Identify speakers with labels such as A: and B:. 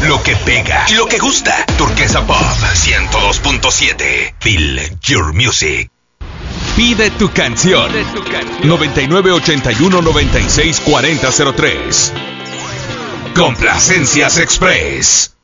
A: Lo que pega, lo que gusta. Turquesa Pop 102.7. Feel your music. Pide tu canción. 9981-964003. Complacencias Express.